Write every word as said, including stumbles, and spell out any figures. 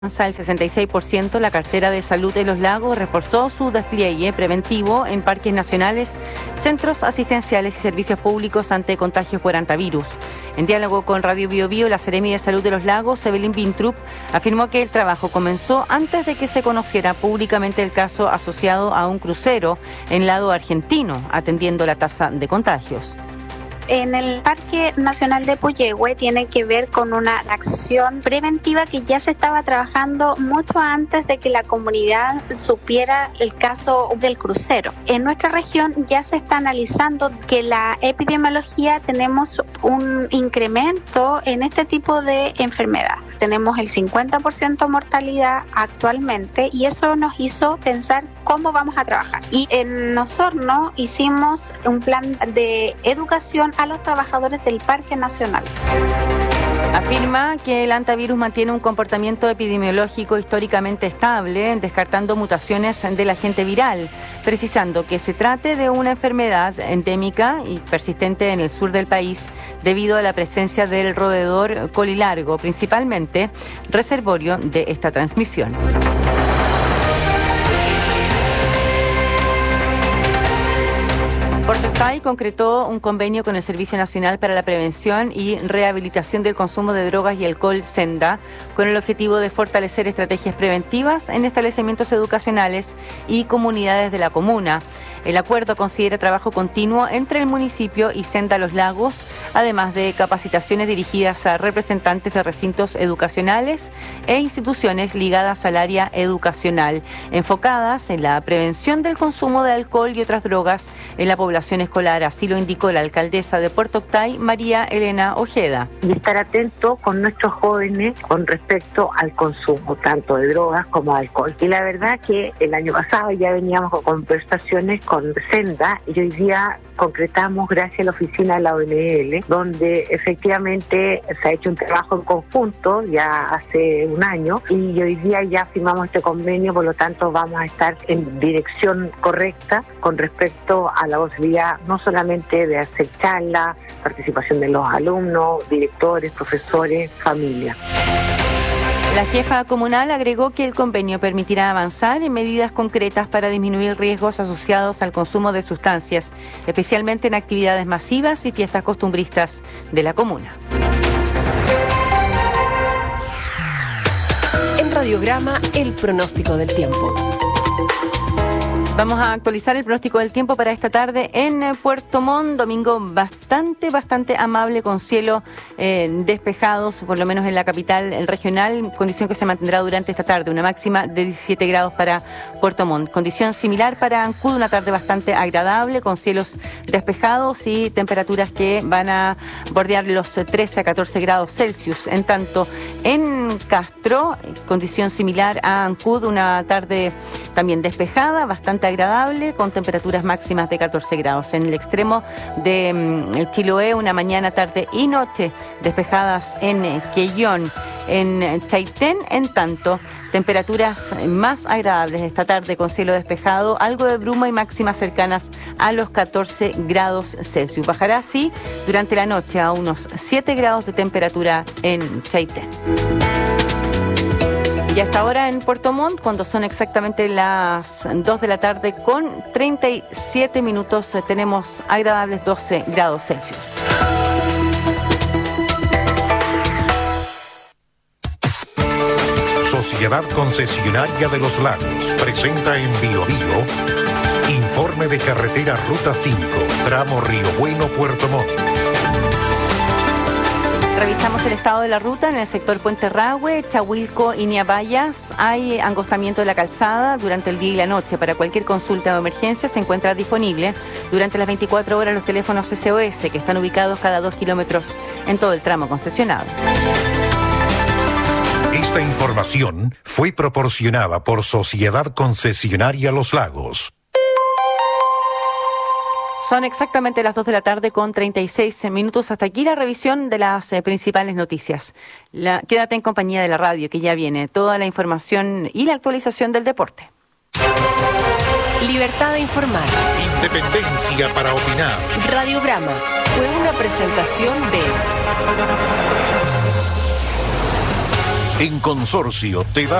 Avanza el sesenta y seis por ciento, la cartera de salud de Los Lagos reforzó su despliegue preventivo en parques nacionales, centros asistenciales y servicios públicos ante contagios por hantavirus. En diálogo con Radio Bio Bio, la Seremi de Salud de Los Lagos, Evelyn Vintrup, afirmó que el trabajo comenzó antes de que se conociera públicamente el caso asociado a un crucero en lado argentino, atendiendo la tasa de contagios. En el Parque Nacional de Puyehue tiene que ver con una acción preventiva que ya se estaba trabajando mucho antes de que la comunidad supiera el caso del crucero. En nuestra región ya se está analizando que la epidemiología tenemos un incremento en este tipo de enfermedad. Tenemos el cincuenta por ciento mortalidad actualmente y eso nos hizo pensar cómo vamos a trabajar. Y en Osorno hicimos un plan de educación a los trabajadores del Parque Nacional. Afirma que el hantavirus mantiene un comportamiento epidemiológico históricamente estable, descartando mutaciones del agente viral, precisando que se trate de una enfermedad endémica y persistente en el sur del país debido a la presencia del roedor colilargo, principalmente reservorio de esta transmisión. Puerto Octay concretó un convenio con el Servicio Nacional para la Prevención y Rehabilitación del Consumo de Drogas y Alcohol, SENDA, con el objetivo de fortalecer estrategias preventivas en establecimientos educacionales y comunidades de la comuna. El acuerdo considera trabajo continuo entre el municipio y SENDA Los Lagos, además de capacitaciones dirigidas a representantes de recintos educacionales e instituciones ligadas al área educacional, enfocadas en la prevención del consumo de alcohol y otras drogas en la población escolar. Así lo indicó la alcaldesa de Puerto Octay, María Elena Ojeda. Y estar atento con nuestros jóvenes con respecto al consumo, tanto de drogas como de alcohol. Y la verdad que el año pasado ya veníamos con conversaciones con SENDA y hoy día concretamos gracias a la oficina de la O N L, donde efectivamente se ha hecho un trabajo en conjunto ya hace un año y hoy día ya firmamos este convenio, por lo tanto vamos a estar en dirección correcta con respecto a la posibilidad no solamente de hacer charlas, participación de los alumnos, directores, profesores, familia. La jefa comunal agregó que el convenio permitirá avanzar en medidas concretas para disminuir riesgos asociados al consumo de sustancias, especialmente en actividades masivas y fiestas costumbristas de la comuna. En Radiograma, el pronóstico del tiempo. Vamos a actualizar el pronóstico del tiempo para esta tarde en Puerto Montt. Domingo bastante, bastante amable con cielo eh, despejados, por lo menos en la capital regional, condición que se mantendrá durante esta tarde, una máxima de diecisiete grados para Puerto Montt. Condición similar para Ancud, una tarde bastante agradable con cielos despejados y temperaturas que van a bordear los trece a catorce grados Celsius. En tanto, en Castro, condición similar a Ancud, una tarde también despejada, bastante agradable, con temperaturas máximas de catorce grados. En el extremo de mm, Chiloé, una mañana, tarde y noche despejadas en eh, Quellón. En Chaitén, en tanto, temperaturas más agradables esta tarde con cielo despejado, algo de bruma y máximas cercanas a los catorce grados Celsius. Bajará así durante la noche a unos siete grados de temperatura en Chaitén. Y hasta ahora en Puerto Montt, cuando son exactamente las dos de la tarde con treinta y siete minutos, tenemos agradables doce grados Celsius. Sociedad Concesionaria de Los Lagos presenta en Bio Bio informe de carretera Ruta cinco, tramo Río Bueno, Puerto Montt. Revisamos el estado de la ruta en el sector Puente Rahue, Chahuilco y Niabayas. Hay angostamiento de la calzada durante el día y la noche. Para cualquier consulta o emergencia se encuentra disponible durante las veinticuatro horas los teléfonos S O S que están ubicados cada dos kilómetros en todo el tramo concesionado. Esta información fue proporcionada por Sociedad Concesionaria Los Lagos. Son exactamente las dos de la tarde con treinta y seis minutos. Hasta aquí la revisión de las eh, principales noticias. La, quédate en compañía de la radio, que ya viene toda la información y la actualización del deporte. Libertad de informar. Independencia para opinar. Radiograma fue una presentación de En Consorcio te da